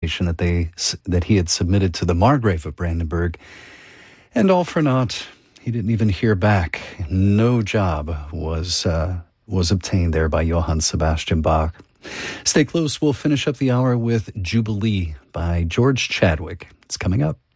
that he had submitted to the Margrave of Brandenburg, and all for naught. He didn't even hear back. No job was obtained there by Johann Sebastian Bach. Stay close. We'll finish up the hour with Jubilee by George Chadwick. It's coming up.